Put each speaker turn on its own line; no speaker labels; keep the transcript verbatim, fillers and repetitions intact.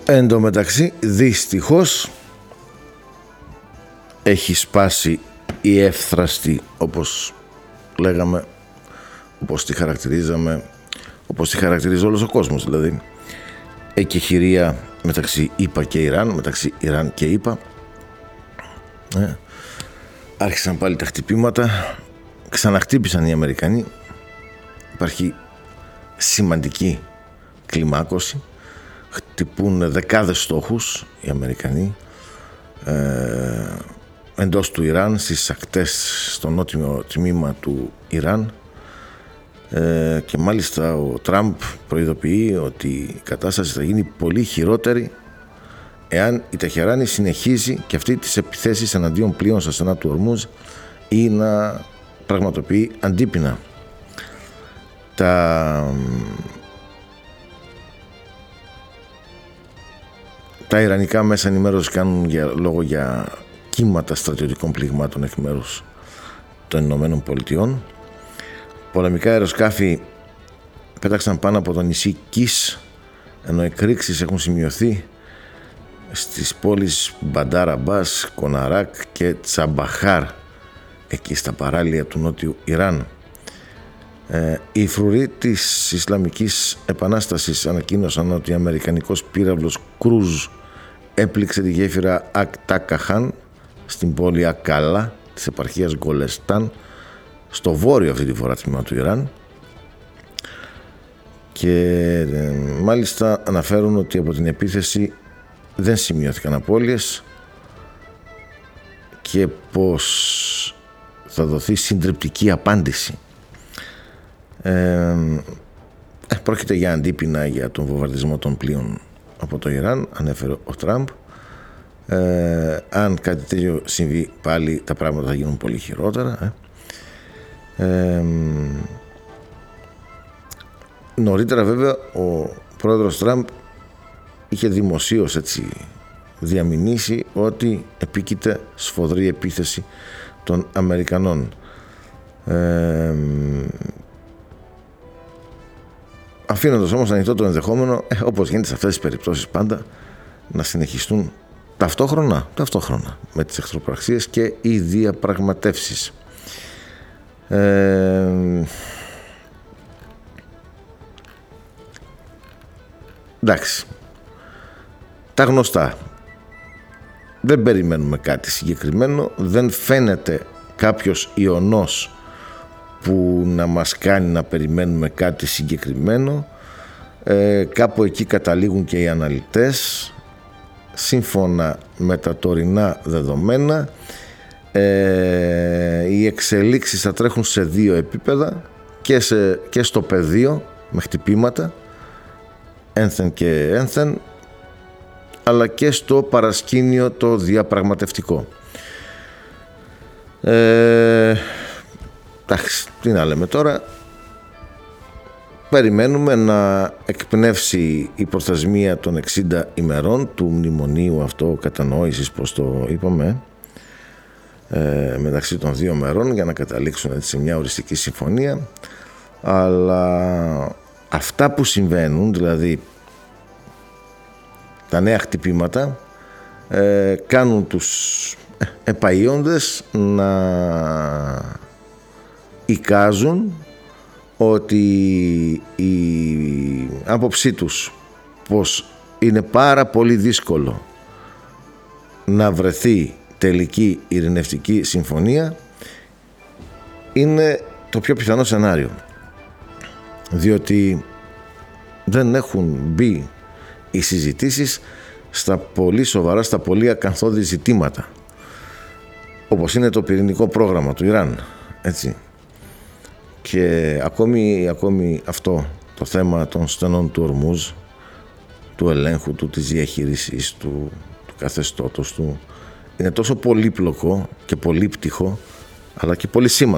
Εν τω μεταξύ, δυστυχώς, έχει σπάσει η εύθραστη, όπως λέγαμε, όπως τη χαρακτηρίζαμε, όπως τη χαρακτηρίζει όλος ο κόσμος, δηλαδή εκεχηρία μεταξύ ΗΠΑ και Ιράν, μεταξύ Ιράν και ΗΠΑ. Ε, άρχισαν πάλι τα χτυπήματα, ξαναχτύπησαν οι Αμερικανοί, υπάρχει σημαντική κλιμάκωση, χτυπούν δεκάδες στόχους οι Αμερικανοί ε, εντός του Ιράν, στις ακτές, στο νότιο τμήμα του Ιράν, ε, και μάλιστα ο Τραμπ προειδοποιεί ότι η κατάσταση θα γίνει πολύ χειρότερη εάν η Τεχεράνη συνεχίζει και αυτή τις επιθέσεις εναντίον πλοίων στα στενά του Ορμούζ ή να πραγματοποιεί αντίπεινα. Τα, τα ιρανικά μέσα ενημέρωση κάνουν για, λόγο για κύματα στρατιωτικών πληγμάτων εκ μέρους των Ηνωμένων Πολιτειών. Πολεμικά αεροσκάφη πέταξαν πάνω από το νησί Κις, ενώ εκρήξεις έχουν σημειωθεί στις πόλεις Μπαντάρ Αμπάς, Κοναράκ και Τσαμπαχάρ, εκεί στα παράλια του νότιου Ιράν. Ε, οι φρουροί της Ισλαμικής Επανάστασης ανακοίνωσαν ότι ο αμερικανικός πύραυλος Κρούζ έπληξε τη γέφυρα Ακτάκαχαν στην πόλη Ακάλα της επαρχίας Γκολεστάν, στο βόρειο αυτή τη φορά τμήμα του Ιράν, και ε, μάλιστα αναφέρουν ότι από την επίθεση δεν σημειώθηκαν απώλειες και πως θα δοθεί συντριπτική απάντηση. Ε, πρόκειται για αντίπεινα για τον βομβαρδισμό των πλοίων από το Ιράν, ανέφερε ο Τραμπ. Ε, αν κάτι τέτοιο συμβεί πάλι, τα πράγματα θα γίνουν πολύ χειρότερα. Ε. Ε, νωρίτερα βέβαια ο πρόεδρος Τραμπ είχε δημοσίως έτσι διαμηνήσει ότι επίκειται σφοδρή επίθεση των Αμερικανών. Ε, αφήνοντας όμως ανοιχτό το ενδεχόμενο, ε, όπως γίνεται σε αυτές τις περιπτώσεις πάντα, να συνεχιστούν ταυτόχρονα, ταυτόχρονα με τις εχθροπραξίες και οι διαπραγματεύσεις. Ε, εντάξει, τα γνωστά. Δεν περιμένουμε κάτι συγκεκριμένο, δεν φαίνεται κάποιος ιονός που να μας κάνει να περιμένουμε κάτι συγκεκριμένο. Ε, κάπου εκεί καταλήγουν και οι αναλυτές. Σύμφωνα με τα τωρινά δεδομένα, ε, οι εξελίξεις θα τρέχουν σε δύο επίπεδα, και, σε, και στο πεδίο με χτυπήματα ένθεν και ένθεν, αλλά και στο παρασκήνιο το διαπραγματευτικό. Ε, εντάξει, τι να λέμε τώρα. Περιμένουμε να εκπνεύσει η προθεσμία των εξήντα ημερών του μνημονίου αυτό κατανόησης, πώς το είπαμε, ε, μεταξύ των δύο μερών, για να καταλήξουν έτσι σε μια οριστική συμφωνία. Αλλά αυτά που συμβαίνουν, δηλαδή τα νέα χτυπήματα, ε, κάνουν τους επαΐοντες να εικάζουν ότι η άποψή τους πως είναι πάρα πολύ δύσκολο να βρεθεί τελική ειρηνευτική συμφωνία είναι το πιο πιθανό σενάριο, διότι δεν έχουν μπει οι συζητήσεις στα πολύ σοβαρά, στα πολύ ακαθόδη ζητήματα, όπως είναι το πυρηνικό πρόγραμμα του Ιράν, έτσι. Και ακόμη, ακόμη αυτό το θέμα των στενών του Ορμούζ, του ελέγχου του, της διαχείρισης του, του καθεστώτος του, είναι τόσο πολύπλοκο και πολύπτυχο, αλλά και πολύ σήμαντο.